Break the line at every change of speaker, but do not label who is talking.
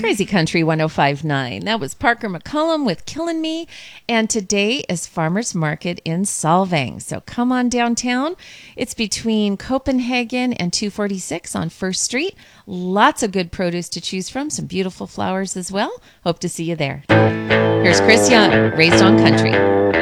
Crazy Country 105.9. That was Parker McCollum with Killin' Me. And today is Farmers Market in Solvang. So come on downtown. It's between Copenhagen and 246 on 1st Street. Lots of good produce to choose from. Some beautiful flowers as well. Hope to see you there. Here's Chris Young, Raised on Country.